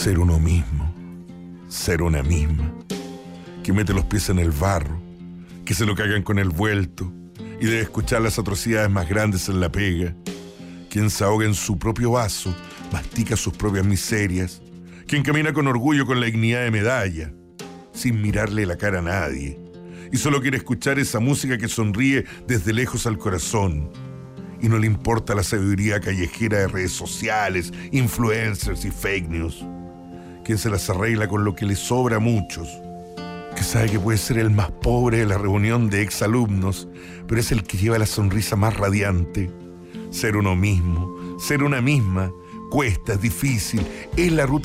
Ser uno mismo, ser una misma, que mete los pies en el barro, que se lo cagan con el vuelto y debe escuchar las atrocidades más grandes en la pega, quien se ahoga en su propio vaso, mastica sus propias miserias, quien camina con orgullo con la dignidad de medalla, sin mirarle la cara a nadie, y solo quiere escuchar esa música que sonríe desde lejos al corazón, y no le importa la sabiduría callejera de redes sociales, influencers y fake news, quien se las arregla con lo que le sobra a muchos, que sabe que puede ser el más pobre de la reunión de exalumnos, pero es el que lleva la sonrisa más radiante. Ser uno mismo, ser una misma, cuesta, es difícil, es la ruta